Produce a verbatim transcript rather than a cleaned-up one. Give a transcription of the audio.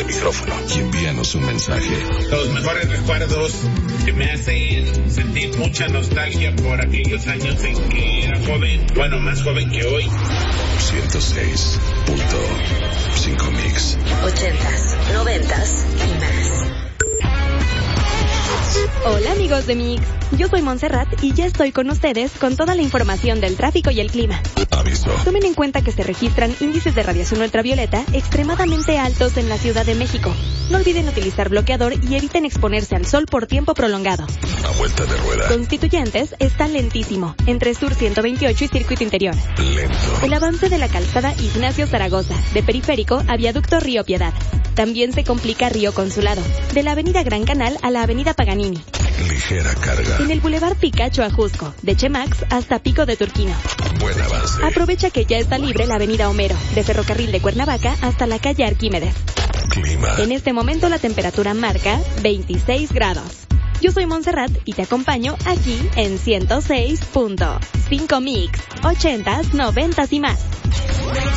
de micrófono y envíanos un mensaje. Los mejores recuerdos que me hacen sentir mucha nostalgia por aquellos años en que era joven, bueno, más joven que hoy. ciento seis punto cinco Mix. Ochentas, noventas y más. Hola amigos de Mix, yo soy Montserrat y ya estoy con ustedes con toda la información del tráfico y el clima. Aviso. Tomen en cuenta que se registran índices de radiación ultravioleta extremadamente altos en la Ciudad de México. No olviden utilizar bloqueador y eviten exponerse al sol por tiempo prolongado. A vuelta de rueda. Constituyentes está lentísimo, entre Sur ciento veintiocho y Circuito Interior. Lento. El avance de la calzada Ignacio Zaragoza, de Periférico a Viaducto Río Piedad. También se complica Río Consulado, de la Avenida Gran Canal a la Avenida Paganini. Ligera carga. En el Boulevard Picacho a Jusco, de Chemax hasta Pico de Turquino. Buen avance. Aprovecha que ya está libre la Avenida Homero, de Ferrocarril de Cuernavaca hasta la calle Arquímedes. Clima. En este momento la temperatura marca veintiséis grados. Yo soy Montserrat y te acompaño aquí en ciento seis punto cinco Mix, ochentas, noventas y más.